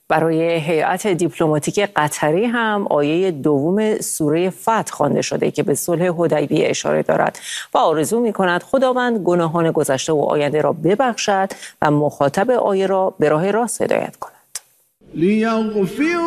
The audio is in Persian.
برای هیئت دیپلماتیک قطری هم آیه 2 سوره فتح خوانده شده که به صلح حدیبیه اشاره دارد و آرزو می‌کند خداوند گناهان گذشته و آینده را ببخشد و مخاطب آیه را به راه راست هدایت کند.